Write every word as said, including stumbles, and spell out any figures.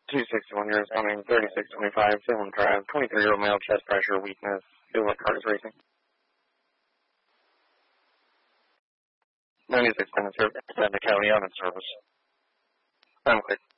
two sixty-one, you're responding thirty-six twenty-five, Salem Drive, twenty-three-year-old male, chest pressure, weakness, feel like heart is racing. ninety-six minutes, sir. Send the county on its service. I'm clear.